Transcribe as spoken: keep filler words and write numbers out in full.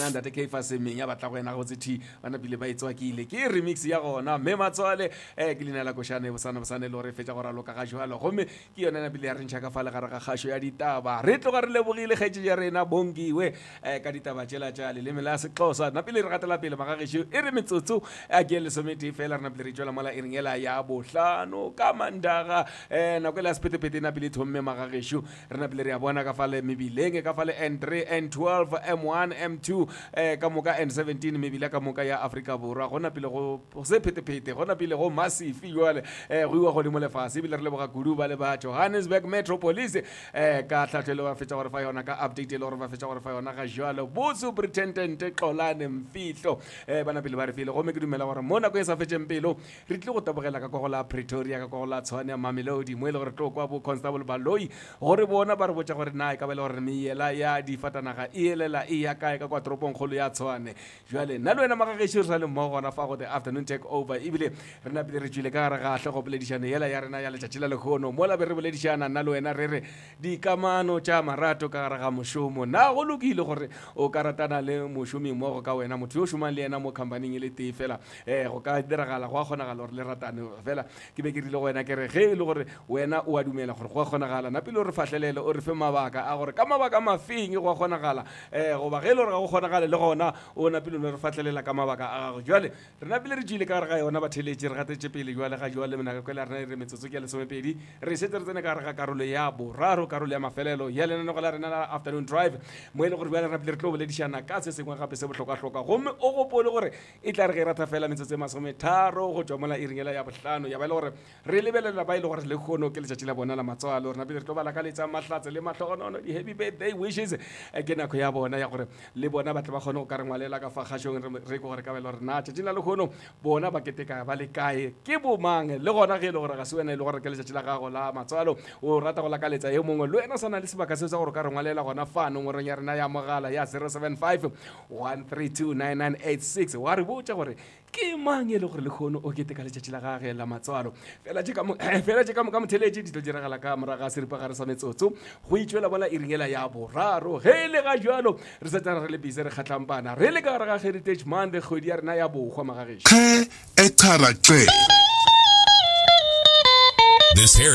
yena ndate K fa semeng ya batla go ena go tse bana pile ba etswa ke ile ke remix ya gona mme Matswale eh ke lena la koshane bosana bosane le re fetsa go raloka ga jwalo gomme ke yona na pile ya re ntšha ka fa le gare ga gasho ya ditaba re tlo ga re lebogile kgetse ya rena bongiwe eh ka ditaba tšela tša le le mela Sexhosa na pile re gatela pele magagesho e re metsotso a ke le somete fela re na pile re tswela mola e ringela ya bohlano ka mandaga eh na kwela sepetepete na pile thomme magagesho re na pile re a bona ka fa le mebileng ka fa le N three N twelve M one M two eh ka moka N seventeen mebile ka moka ya Afrika Borwa gona pile go se phete gona pile go massive jwale eh go iwa go le molefase bile re le boga kudu ba le ba Johannesburg Metropolis eh ka tlhatlhelo ba fetsa gore fa yona ka update le gore ba fetsa gore fa yona ga jwalo bo superintendent Xolane Mfihlo eh bana pile ba re file go me ke dumela gore mona go e sa fetseng pelo re tle go tabogela ka go la Pretoria ka go la Tshwane Mamelodi mo ile gore tlo kwa bo Constable Baloi gore bona ba re botsa gore na e ka bele gore meyela ya difatanaga e elela e ya kae ka kwa toropong kholo ya Tshwane jwale nna le wena magagesho re le mo gona fa go the afternoon take over ibile re na pele re tswile ka ga hle go boledishana yela ya rena ya letšatši la lekgono mo la be re boledishana nna le wena re re dikamano tša marato ka gare ga mošomo na go lokile gore o ka ratana le mošomi mmogo ka wena motho yo šomang le yena mo company le tee fela eh go ka diragala go a kgonagala gore le ratane fela ke be ke rile go wena ke re ge e le gore wena o a dumela gore go a kgonagala na pele o re fahlelele o re fe mabaka a gore ka mabaka mafeng go a kgonagala eh go ba ge e le gore ga go kgonagale le gona o na pele o re fatlhelela ka mabaka a gago jwale re na pele re tswile ka gare ga yona batheletše re gatetse pele jwale ga jwale mena ka kwela rena re metsotso ke ya lesomepedi re setse re tsene ka gare ga karolo ya boraro karolo ya mafelelo ya lenaneo la rena la afternoon drive mo e le gore jwale re na pele re tlo boledišana ka se sengwe gape se bohlokwa-hlokwa gomme o gopole gore e tla re ge rata fela metsotso e masometharo go tšwa mola e ringela ya bohlano ya ba le gore re lebelela ba ile gore le kgono ke letšatši la bona la Matswalo re na pele re tlo bala ka letša mahlatse le mahlogonono di happy birthday wishes ke nako ya bona ya gore le bona ba tle ba kgone go ka re ngwalela ka fa kgašong re ko gore ka bela gore na tšatši la lekgono bona ba keteka ba le kae ke bomang le gona ge e le gore ga se wena e le gore ke letšatši la gago la Matswalo o rata go la ka letša ye mongwe le wena sana le sebaka seo sa gore ka re ngwalela gona fano ngoreng ya rena ya mogala ya zero seven five one three two nine nine eight six wa re botša gore ke mang e le gore le kgono o keteka letšatši la gage la Matswalo fela tše ka motheletše di tlo diragala ka moraga seripa gare sa metsotso go itšwela bona e ringela ya boraro ge le ga jalo re setsana re le bise re kgatlampana re le ka gare ga Heritage Monday kgwedi ya rena ya bogwa magagesho This